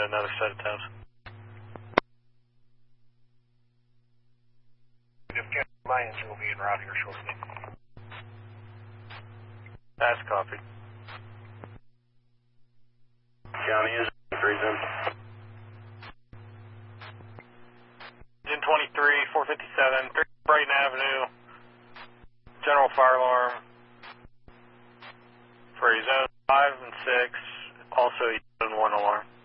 another set of tabs. My engine will be en route here shortly. That's copied. County is 3 zone. Engine 23, 457, 3 Brighton Avenue. General fire alarm for a zone 5 and 6, also a zone 1 alarm.